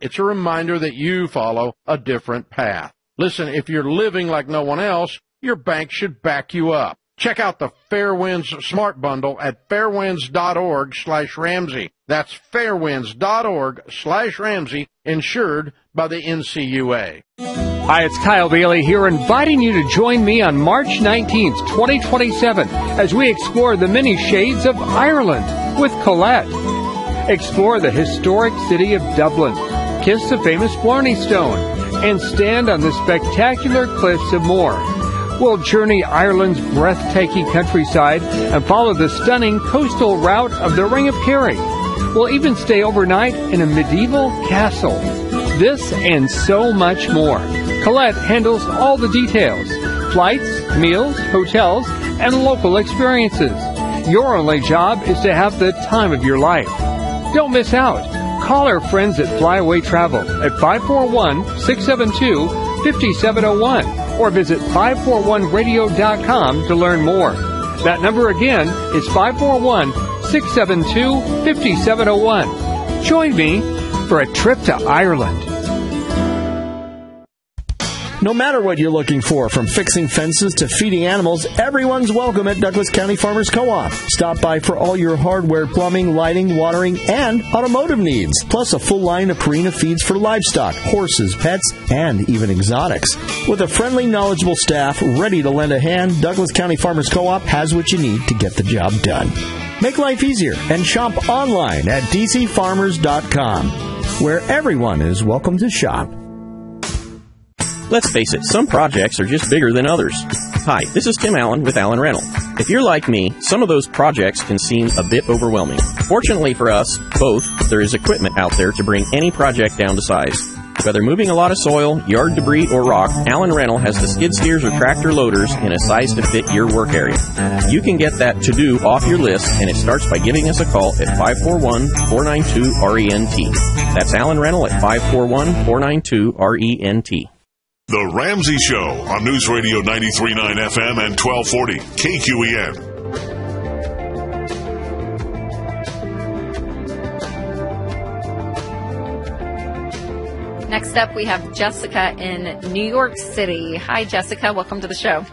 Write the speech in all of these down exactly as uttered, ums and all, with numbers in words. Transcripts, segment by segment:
it's a reminder that you follow a different path. Listen, if you're living like no one else, your bank should back you up. Check out the Fairwinds Smart Bundle at fairwinds.org slash Ramsey. That's fairwinds.org slash Ramsey, insured by the N C U A. Hi, it's Kyle Bailey here, inviting you to join me on March nineteenth, twenty twenty-seven, as we explore the many shades of Ireland with Colette. Explore the historic city of Dublin, kiss the famous Blarney Stone, and stand on the spectacular cliffs of Moher. We'll journey Ireland's breathtaking countryside and follow the stunning coastal route of the Ring of Kerry. We'll even stay overnight in a medieval castle. This and so much more. Colette handles all the details: flights, meals, hotels, and local experiences. Your only job is to have the time of your life. Don't miss out. Call our friends at Flyaway Travel at five four one, six seven two, five seven zero one or visit five four one radio dot com to learn more. That number again is five four one, six seven two, five seven zero one. Join me for a trip to Ireland. No matter what you're looking for, from fixing fences to feeding animals, everyone's welcome at Douglas County Farmers Co-op. Stop by for all your hardware, plumbing, lighting, watering, and automotive needs. Plus a full line of Purina feeds for livestock, horses, pets, and even exotics. With a friendly, knowledgeable staff ready to lend a hand, Douglas County Farmers Co-op has what you need to get the job done. Make life easier and shop online at d c farmers dot com, where everyone is welcome to shop. Let's face it, some projects are just bigger than others. Hi, this is Tim Allen with Allen Rental. If you're like me, some of those projects can seem a bit overwhelming. Fortunately for us, both, there is equipment out there to bring any project down to size. Whether moving a lot of soil, yard debris, or rock, Allen Rental has the skid steers or tractor loaders in a size to fit your work area. You can get that to-do off your list, and it starts by giving us a call at five four one, four nine two, R E N T. That's Allen Rental at five four one, four nine two, R E N T. The Ramsey Show on News Radio ninety-three point nine F M and twelve forty K Q E N. Next up, we have Jessica in New York City. Hi, Jessica. Welcome to the show.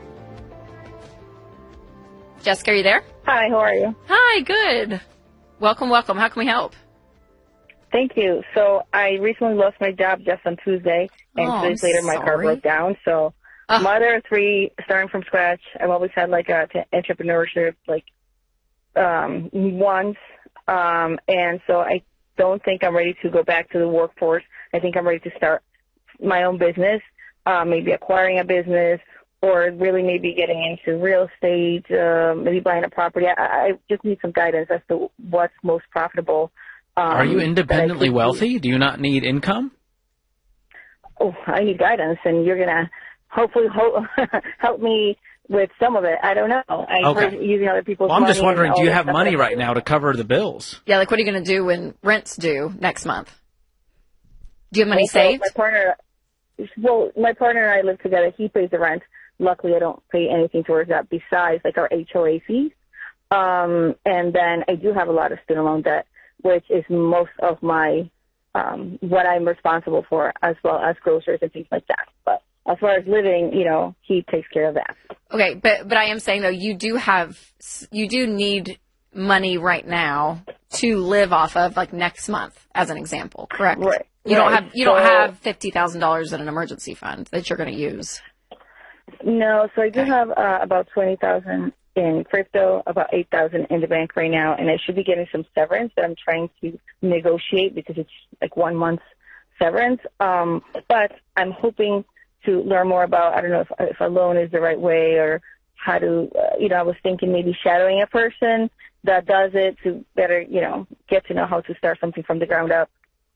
Jessica, are you there? Hi, how are you? Hi, good. Welcome, welcome. How can we help? Thank you. So I recently lost my job just on Tuesday, and oh, two days later my sorry. car broke down. So uh. mother of three, starting from scratch. I've always had like a t- entrepreneurship, like um, once, um, and so I don't think I'm ready to go back to the workforce. I think I'm ready to start my own business, uh, maybe acquiring a business, or really maybe getting into real estate, uh, maybe buying a property. I, I just need some guidance as to what's most profitable. Um, Are you independently wealthy? Do you not need income? Oh, I need guidance, and you're going to hopefully ho- help me with some of it. I don't know. I okay. heard using other people's well, I'm money. just wondering, do you have money like right now to cover the bills? Yeah, like what are you going to do when rent's due next month? Do you have money also, saved? My partner, well, my partner and I live together. He pays the rent. Luckily, I don't pay anything towards that besides like our H O A fees. Um, and then I do have a lot of student loan debt, which is most of my um, what I'm responsible for, as well as groceries and things like that. But as far as living, you know, he takes care of that. Okay, but but I am saying though, you do have you do need money right now to live off of, like next month, as an example, correct? Right. You right. don't have you so, don't have fifty thousand dollars in an emergency fund that you're going to use. No, so I do okay. have uh, about twenty thousand in crypto, about eight thousand in the bank right now, and I should be getting some severance that I'm trying to negotiate because it's like one month severance. Um, but I'm hoping to learn more about, I don't know if, if a loan is the right way or how to, uh, you know, I was thinking maybe shadowing a person that does it to better, you know, get to know how to start something from the ground up.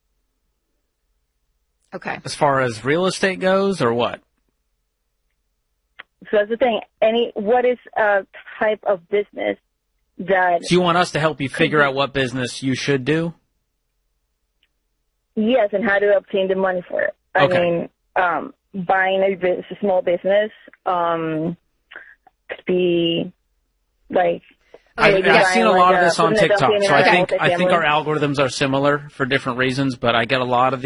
Okay. As far as real estate goes, or what? So that's the thing. Any, what is a type of business that... So you want us to help you figure out what business you should do? Yes, and how to obtain the money for it. I okay. mean, um, buying a, business, a small business um, could be like... I, I've seen a lot like of this a, on TikTok, so I think okay. I think our algorithms are similar for different reasons, but I get a lot of